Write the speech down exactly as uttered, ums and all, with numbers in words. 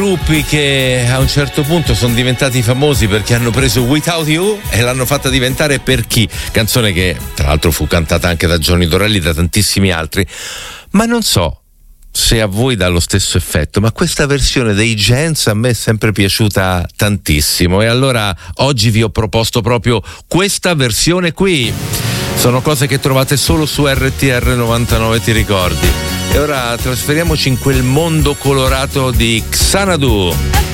gruppi che a un certo punto sono diventati famosi perché hanno preso Without You e l'hanno fatta diventare Per chi, canzone che tra l'altro fu cantata anche da Johnny Dorelli e da tantissimi altri, ma non so se a voi dà lo stesso effetto, ma questa versione dei Gents a me è sempre piaciuta tantissimo e allora oggi vi ho proposto proprio questa versione qui. Sono cose che trovate solo su R T R novantanove, ti ricordi? E ora trasferiamoci in quel mondo colorato di Xanadu.